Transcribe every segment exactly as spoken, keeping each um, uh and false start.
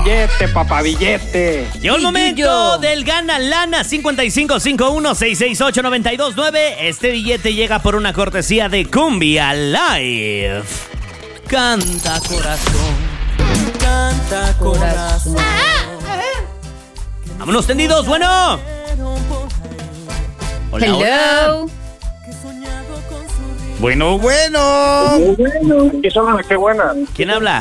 billete, papá, billete. Llegó el momento del Gana Lana cincuenta y cinco cincuenta y uno sesenta y seis ocho noventa y dos nueve. Este billete llega por una cortesía de Cumbia Live. Canta corazón, canta corazón. Vámonos tendidos, bueno. Hola, Hello. hola. Bueno, bueno. Bueno, qué son qué buena. ¿Quién habla?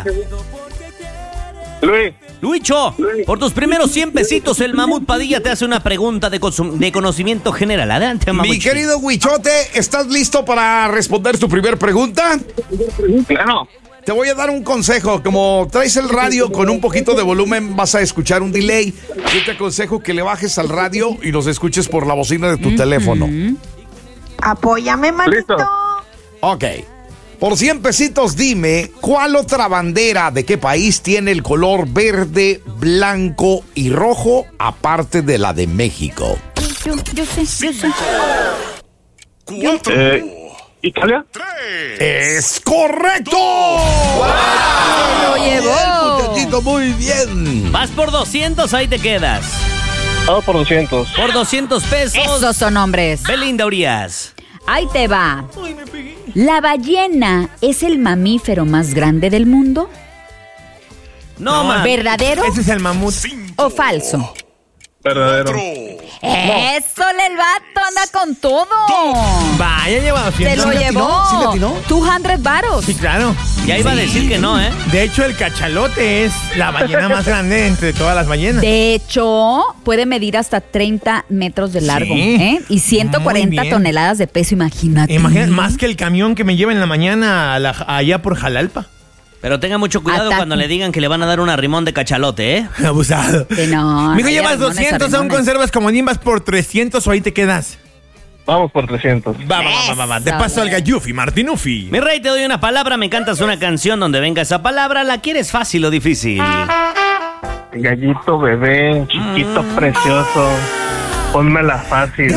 Luis. Luicho, por tus primeros cien pesitos, el Mamut Padilla te hace una pregunta de, consum- de conocimiento general. Adelante, Mamut. Mi querido Huichote, ¿estás listo para responder tu primer pregunta? Claro. Te voy a dar un consejo. Como traes el radio con un poquito de volumen, vas a escuchar un delay. Yo te aconsejo que le bajes al radio y los escuches por la bocina de tu mm-hmm. teléfono. Apóyame, manito. Listo. Ok. Por cien pesitos, dime, ¿cuál otra bandera de qué país tiene el color verde, blanco y rojo, aparte de la de México? Yo, yo sé, yo sé. Cuatro. Eh, ¿Italia? ¡Es correcto! ¡Wow! ¡Lo llevó! Muchachito, muy bien. Vas por doscientos, ahí te quedas. Vamos por doscientos. Por doscientos pesos. Esos son hombres. Belinda Urias. Ahí te va. ¿La ballena es el mamífero más grande del mundo? No, man. ¿Verdadero Ese es el mamut. o falso? Verdadero. Eso, el vato anda con todo. Vaya, lleva Se doscientos. lo ¿Sí le atinó? llevó. ¿Sí le atinó? doscientos varos. Sí, claro. Ya iba a decir que no, ¿eh? De hecho, el cachalote es la ballena más grande entre todas las ballenas. De hecho, puede medir hasta treinta metros de largo, Sí. ¿eh? Y ciento cuarenta Muy bien. toneladas de peso, imagínate. Imagínate, más que el camión que me lleva en la mañana a la- allá por Jalalpa. Pero tenga mucho cuidado Ataque. cuando le digan que le van a dar un arrimón de cachalote, ¿eh? Abusado. Que no. Mijo, hay llevas arrimones, doscientos, aún arrimones. conservas como vas por trescientos o ahí te quedas. Vamos por trescientos. Va, va, va, va, va. De Eso, paso al güey. Gallufi, Martinufi. Mi rey, te doy una palabra, me cantas una canción donde venga esa palabra. ¿La quieres fácil o difícil? Gallito bebé, chiquito precioso. Pónmela fácil.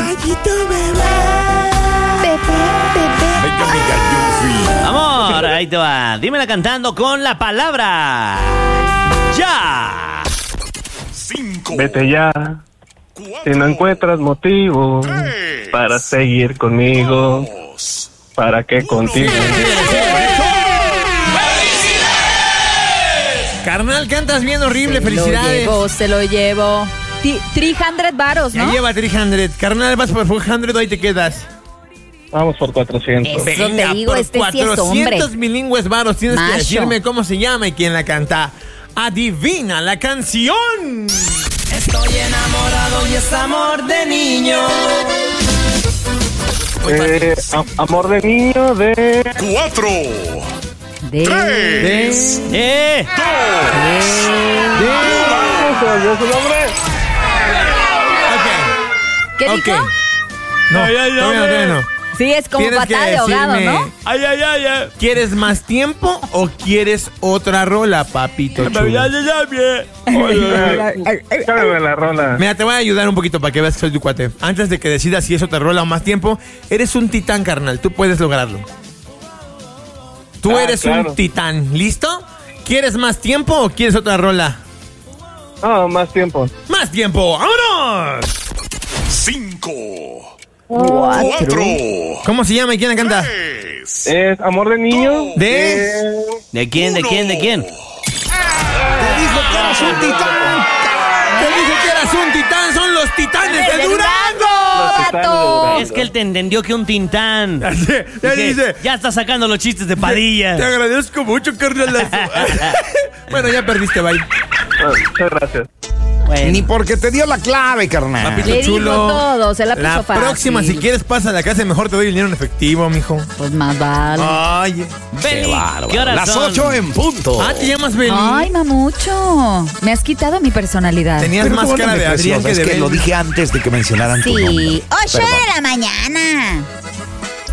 Venga, mi Gallufi. Amor, ahí te va. Dímela cantando con la palabra. ¡Ya! Vete ya. Si no encuentras motivo para seguir conmigo, ¿para qué contigo? Carnal, cantas bien horrible, Se lo felicidades. llevo, se lo llevo. Ti- trescientos varos, Ya ¿no? lleva trescientos. Carnal, vas por cuatrocientos, ahí te quedas. Vamos por cuatrocientos. Eso te digo, por este sí es hombre. cuatrocientos bilingües varos. Tienes Macho. que decirme cómo se llama y quién la canta. Adivina la canción. Estoy enamorado y es amor de niño. Eh, a- amor de niño de... Cuatro. De... De... ¡Eh! ¡Yo su nombre! Ok. ¿Qué Ok. dijo? No, Ay, ay, todavía no, hombre. todavía no. Sí, es como Tienes que patada de ahogado, decirme, ¿no? ¡Ay, ay, ay! ay. ¿Quieres más tiempo o quieres otra rola, papito chulo? Ya, ya, ya, bien. Cállame la rola. Mira, te voy a ayudar un poquito para que veas que soy tu cuate. Antes de que decidas si es otra rola o más tiempo, eres un titán, carnal. Tú puedes lograrlo. Tú Ah, eres claro. un titán. ¿Listo? ¿Quieres más tiempo o quieres otra rola? No, más tiempo. ¡Más tiempo! ¡Vámonos! Cinco. Cuatro. ¿Cómo se llama y quién la canta? Es amor de niño ¿De? ¿De quién, de quién, de quién? Te dijo que eras un titán. Te dije que eras un titán. ¡Son los titanes de ¡De Durango! Los titanes de vato! Durango. Es que él te entendió que un tintán. Ya sé, ya Dije, dice. ya está sacando los chistes de Te Padilla. agradezco mucho, carnal. Bueno, ya perdiste, bye. Ah, muchas gracias. Bueno. Ni porque te dio la clave, carnal. Papito Le dijo chulo. todo, se la puso La fácil. próxima, si quieres, pasa a la casa y mejor te doy el dinero en efectivo, mijo. Pues más vale. Oye. Beli, Qué bárbaro. ¿qué horas Las son? ocho en punto. Ah, te llamas Beli. Ay, mamucho. Me has quitado mi personalidad. Tenías Pero más qué bueno, cara mi de Adrián preciosa, que es de que Beli. lo dije antes de que mencionaran tu nombre. Sí, ocho Perdón. de la mañana.